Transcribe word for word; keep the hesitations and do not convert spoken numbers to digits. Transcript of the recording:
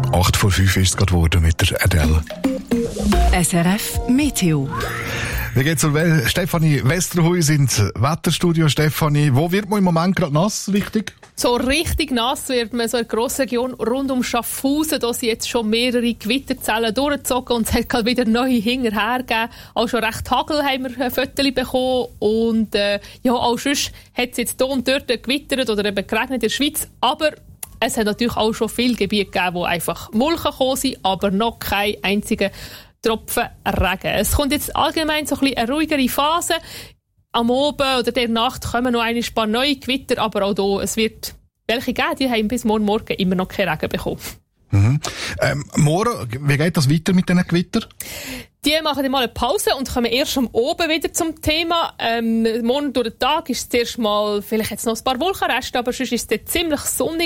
acht vor fünf ist es gerade geworden mit der Adele. S R F Meteo. Wir gehen zur Wel- Stefanie Westerhuis ins Wetterstudio. Stefanie, wo wird man im Moment gerade nass, richtig? So richtig nass wird man so in der Grossregion rund um Schaffhausen. Da sind jetzt schon mehrere Gewitterzellen durchgezogen und es hat gerade wieder neue hinterher gegeben. Auch schon recht Hagel haben wir ein Foto bekommen. Und äh, ja, auch sonst hat es jetzt hier und dort gewittert oder eben geregnet in der Schweiz. Aber es hat natürlich auch schon viele Gebiete gegeben, wo einfach Molchen gekommen sind, aber noch kein einziger Tropfen Regen. Es kommt jetzt allgemein so ein bisschen eine ruhigere Phase. Am Abend oder der Nacht kommen noch ein paar neue Gewitter, aber auch hier, es wird welche geben, die haben bis morgen Morgen immer noch keinen Regen bekommen. Mhm. Ähm, morgen, wie geht das weiter mit diesen Gewittern? Die machen dann mal eine Pause und kommen erst am Abend wieder zum Thema. Ähm, morgen durch den Tag ist es zuerst mal vielleicht jetzt noch ein paar Wolkenreste, aber sonst ist es ziemlich sonnig.